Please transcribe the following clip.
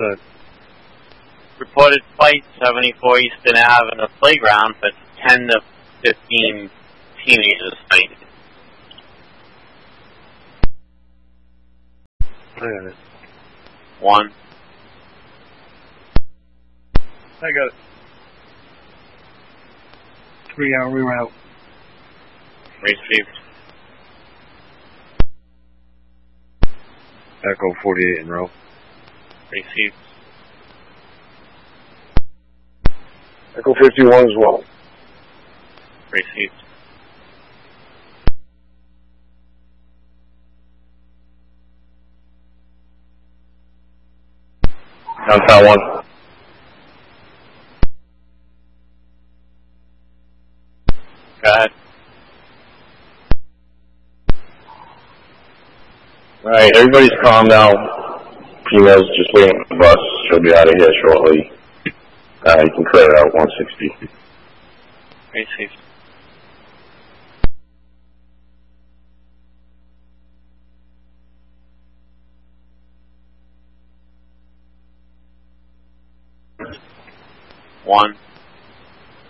said. Reported fight 74 Eastern Ave in the playground, but 10 to 15 teenagers fighting. I got it. 1. I got it. 3-hour reroute. Received. Echo 48 in row. Received. Echo 51 as well. Received. Downtown 1. Go ahead. Alright, everybody's calm now. Female's just waiting for the bus. She'll be out of here shortly. You can clear it out 160. Received. One.